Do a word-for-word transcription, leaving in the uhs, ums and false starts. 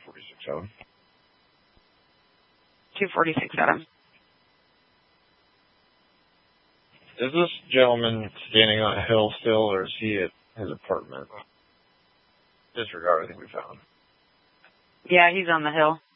forty-six Adam. two forty-six Adam. Is this gentleman standing on a hill still, or is he at his apartment? Disregard, I think we found. Yeah, he's on the hill.